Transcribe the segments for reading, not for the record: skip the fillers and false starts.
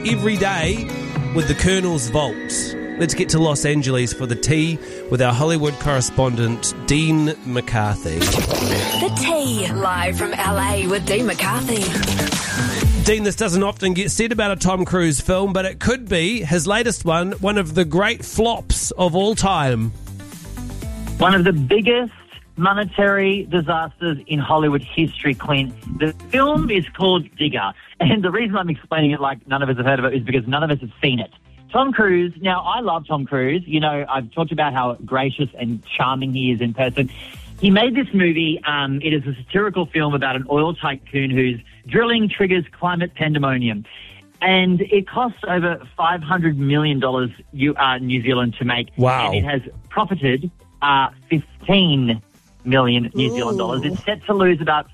every day with the Colonel's Vault. Let's get to Los Angeles for the tea with our Hollywood correspondent, Dean McCarthy. The Tea, live from LA with Dean McCarthy. Dean, this doesn't often get said about a Tom Cruise film, but it could be his latest one of the great flops of all time. One of the biggest monetary disasters in Hollywood history, Clint. The film is called Digger, and the reason I'm explaining it like none of us have heard of it is because none of us have seen it. Tom Cruise, now I love Tom Cruise. You know, I've talked about how gracious and charming he is in person. He made this movie. It is a satirical film about an oil tycoon whose drilling triggers climate pandemonium. And it costs over $500 million New Zealand to make. Wow. And it has profited 15 million New Zealand dollars. It's set to lose about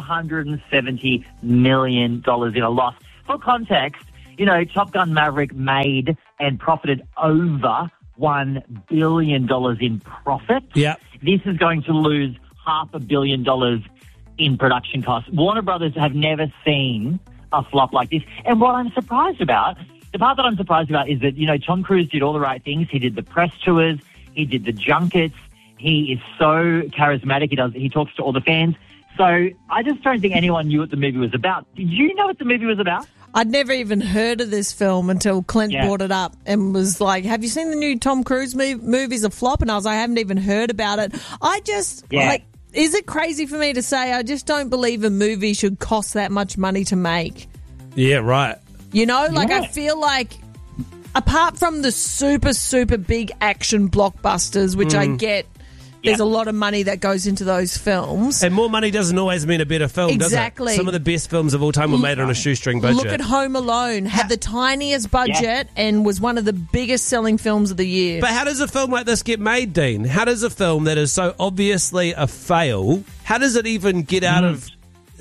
$470 million in a loss. For context, you know, Top Gun Maverick made and profited over $1 billion in profit. Yeah. This is going to lose $500 million in production costs. Warner Brothers have never seen a flop like this. And what I'm surprised about, the part that I'm surprised about is that, you know, Tom Cruise did all the right things. He did the press tours. He did the junkets. He is so charismatic. He talks to all the fans. So I just don't think anyone knew what the movie was about. Did you know what the movie was about? I'd never even heard of this film until Clint brought it up and was like, have you seen the new Tom Cruise movie's a flop? And I was like, I haven't even heard about it. I just, is it crazy for me to say I just don't believe a movie should cost that much money to make? Yeah, right. You know, like I feel like apart from the super, super big action blockbusters, which I get, there's a lot of money that goes into those films. And more money doesn't always mean a better film, exactly. does it? Some of the best films of all time were made on a shoestring budget. Look at Home Alone. Had the tiniest budget and was one of the biggest selling films of the year. But how does a film like this get made, Dean? How does a film that is so obviously a fail, how does it even get out of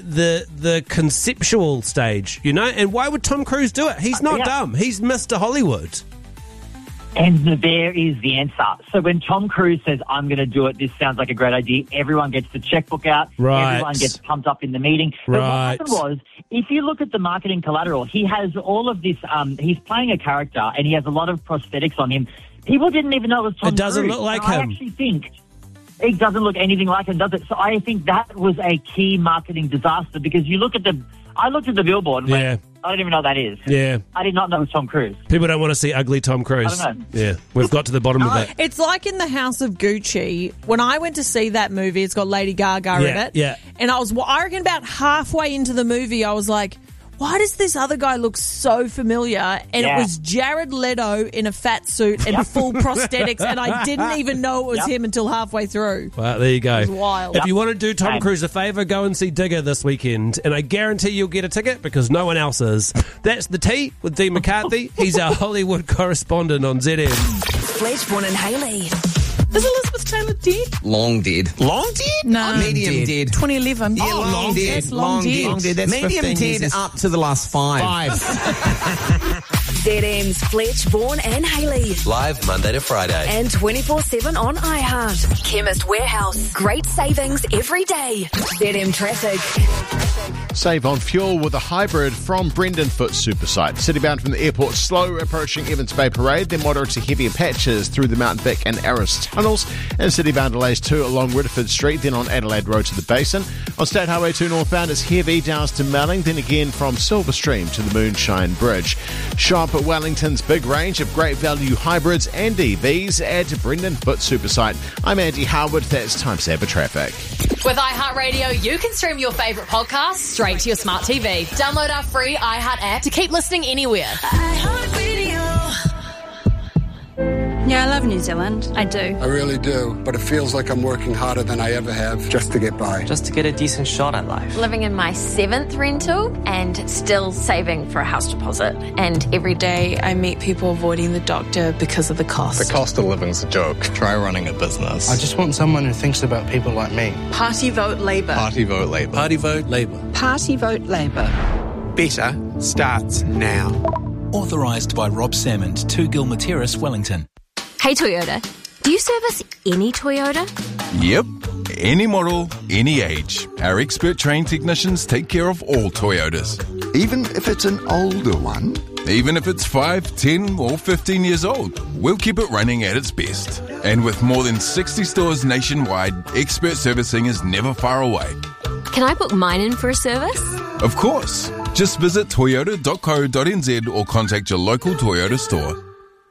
the conceptual stage, you know? And why would Tom Cruise do it? He's not dumb. He's Mr. Hollywood. And there is the answer. So when Tom Cruise says, I'm going to do it, this sounds like a great idea, everyone gets the checkbook out. Right. Everyone gets pumped up in the meeting. But what happened was, if you look at the marketing collateral, he has all of this, he's playing a character and he has a lot of prosthetics on him. People didn't even know it was Tom Cruise. It doesn't look like him. I actually think it doesn't look anything like him, does it? So I think that was a key marketing disaster because you look at I looked at the billboard and went, I don't even know what that is. Yeah. I did not know it was Tom Cruise. People don't want to see ugly Tom Cruise. I don't know. Yeah, we've got to the bottom of that. It's like in The House of Gucci. When I went to see that movie, it's got Lady Gaga in it. Yeah. And I reckon about halfway into the movie, I was like, why does this other guy look so familiar? And it was Jared Leto in a fat suit and full prosthetics, and I didn't even know it was him until halfway through. Well, there you go. It was wild. If you want to do Tom Cruise a favour, go and see Digger this weekend, and I guarantee you'll get a ticket because no one else is. That's The Tea with Dean McCarthy. He's our Hollywood correspondent on ZM. Fletchborn and Hayley. Is Elizabeth Taylor dead? Long dead. Long dead? No. Medium dead. 2011. Yeah, long dead. Yes, long dead. Long dead. That's medium dead up to the last five. ZM's Fletch, Vaughan and Hayley. Live Monday to Friday. And 24/7 on iHeart. Chemist Warehouse. Great savings every day. ZM Traffic. Save on fuel with a hybrid from Brendan Foot Supersite. Citybound from the airport, slow approaching Evans Bay Parade, then moderate to heavier patches through the Mount Vic and Aris tunnels, and citybound delays too along Ridderford Street, then on Adelaide Road to the Basin. On State Highway 2 northbound, it's heavy Downs to Melling, then again from Silverstream to the Moonshine Bridge. Shop at Wellington's big range of great value hybrids and EVs at Brendan Foot Supersite. I'm Andy Harwood, that's Time Saver Traffic. With iHeartRadio, you can stream your favourite podcasts straight to your smart TV. Download our free iHeart app to keep listening anywhere. Yeah, I love New Zealand. I do. I really do, but it feels like I'm working harder than I ever have just to get by. Just to get a decent shot at life. Living in my 7th rental and still saving for a house deposit. And every day I meet people avoiding the doctor because of the cost. The cost of living's a joke. Try running a business. I just want someone who thinks about people like me. Party vote Labour. Party vote Labour. Party vote Labour. Party vote Labour. Better starts now. Authorised by Rob Salmond, 2 Gilmer Terrace, Wellington. Hey Toyota, do you service any Toyota? Yep, any model, any age. Our expert trained technicians take care of all Toyotas. Even if it's an older one? Even if it's 5, 10 or 15 years old, we'll keep it running at its best. And with more than 60 stores nationwide, expert servicing is never far away. Can I book mine in for a service? Of course. Just visit toyota.co.nz or contact your local Toyota store.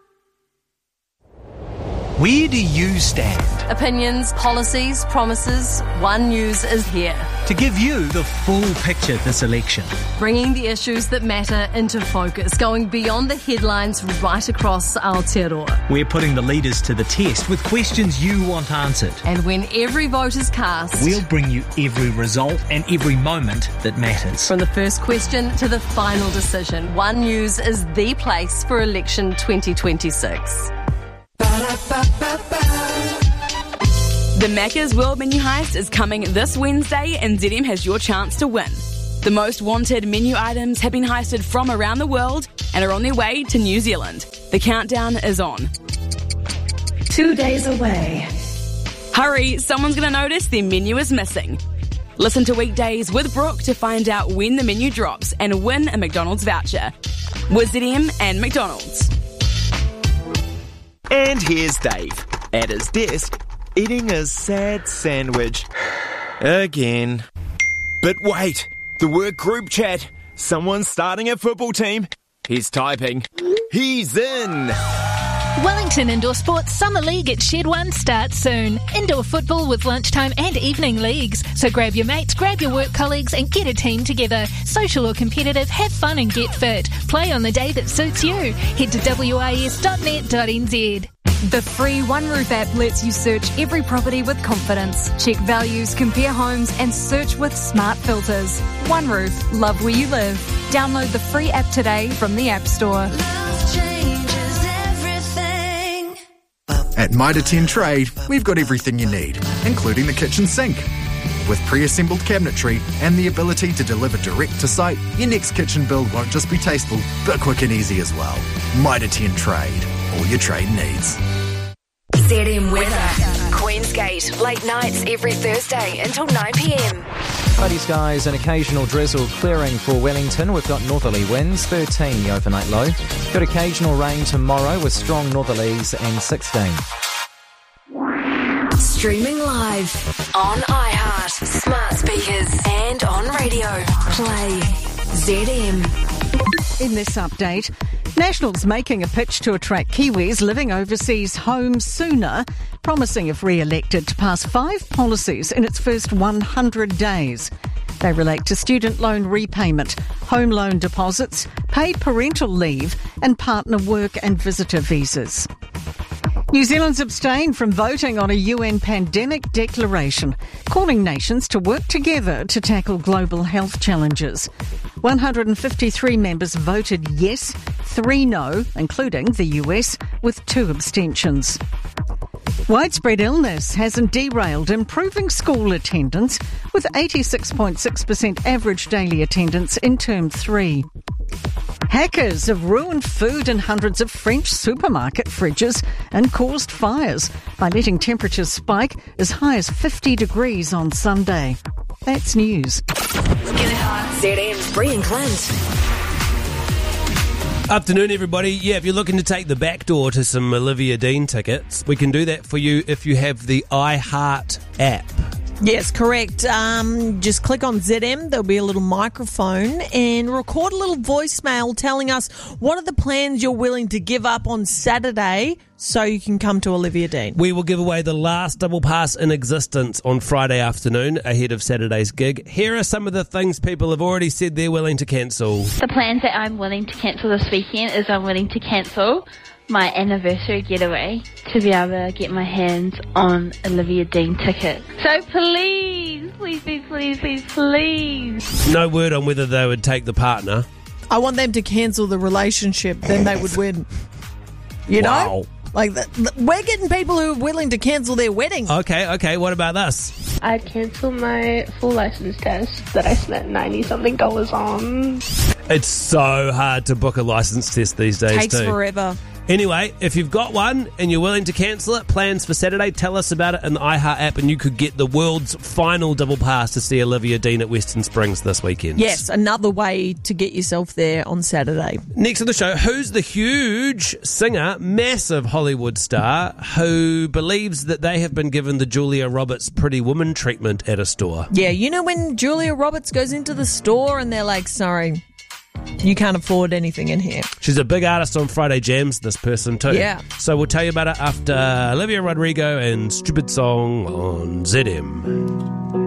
Where do you stand? Opinions, policies, promises. One News is here. To give you the full picture this election. Bringing the issues that matter into focus, going beyond the headlines right across Aotearoa. We're putting the leaders to the test with questions you want answered. And when every vote is cast, we'll bring you every result and every moment that matters. From the first question to the final decision, One News is the place for election 2026. The Macca's World Menu Heist is coming this Wednesday, and ZM has your chance to win. The most wanted menu items have been heisted from around the world and are on their way to New Zealand. The countdown is on. 2 days away. Hurry, someone's going to notice their menu is missing. Listen to Weekdays with Brooke to find out when the menu drops and win a McDonald's voucher. With ZM and McDonald's. And here's Dave, at his desk, eating a sad sandwich. Again. But wait, the work group chat. Someone's starting a football team. He's typing. He's in. Wellington Indoor Sports Summer League at Shed 1 starts soon. Indoor football with lunchtime and evening leagues. So grab your mates, grab your work colleagues and get a team together. Social or competitive, have fun and get fit. Play on the day that suits you. Head to wis.net.nz. The free OneRoof app lets you search every property with confidence. Check values, compare homes and search with smart filters. OneRoof, love where you live. Download the free app today from the App Store. At Mitre 10 Trade, we've got everything you need, including the kitchen sink. With pre-assembled cabinetry and the ability to deliver direct to site, your next kitchen build won't just be tasteful, but quick and easy as well. Mitre 10 Trade, all your trade needs. ZM weather. Queensgate, late nights every Thursday until 9 p.m. Cloudy skies and occasional drizzle clearing for Wellington. We've got northerly winds, 13 the overnight low. Got occasional rain tomorrow with strong northerlies and 16. Streaming live on iHeart, smart speakers and on radio. Play ZM. In this update, National's making a pitch to attract Kiwis living overseas home sooner, promising if re-elected to pass 5 policies in its first 100 days. They relate to student loan repayment, home loan deposits, paid parental leave and partner work and visitor visas. New Zealand's abstained from voting on a UN pandemic declaration, calling nations to work together to tackle global health challenges. 153 members voted yes, 3 no, including the US, with 2 abstentions. Widespread illness hasn't derailed improving school attendance, with 86.6% average daily attendance in Term 3. Hackers have ruined food in hundreds of French supermarket fridges and caused fires by letting temperatures spike as high as 50 degrees on Sunday. That's news. ZM's Brian Clint. Afternoon, everybody. Yeah, if you're looking to take the back door to some Olivia Dean tickets, we can do that for you if you have the iHeart app. Yes, correct. Just click on ZM. There'll be a little microphone and record a little voicemail telling us what are the plans you're willing to give up on Saturday so you can come to Olivia Dean. We will give away the last double pass in existence on Friday afternoon ahead of Saturday's gig. Here are some of the things people have already said they're willing to cancel. The plans that I'm willing to cancel this weekend is I'm willing to cancel my anniversary getaway to be able to get my hands on Olivia Dean tickets. So please, please, please, please, please, please. No word on whether they would take the partner. I want them to cancel the relationship, then they would win. You know? Like, we're getting people who are willing to cancel their wedding. Okay, what about this? I'd cancel my full license test that I spent $90-something on. It's so hard to book a license test these days. Takes too. forever. Anyway, if you've got one and you're willing to cancel it, plans for Saturday, tell us about it in the iHeart app and you could get the world's final double pass to see Olivia Dean at Western Springs this weekend. Yes, another way to get yourself there on Saturday. Next on the show, who's the huge singer, massive Hollywood star, who believes that they have been given the Julia Roberts Pretty Woman treatment at a store? Yeah, you know when Julia Roberts goes into the store and they're like, sorry, you can't afford anything in here. She's a big artist on Friday Jams, this person too. Yeah. So we'll tell you about it after Olivia Rodrigo and Stupid Song on ZM.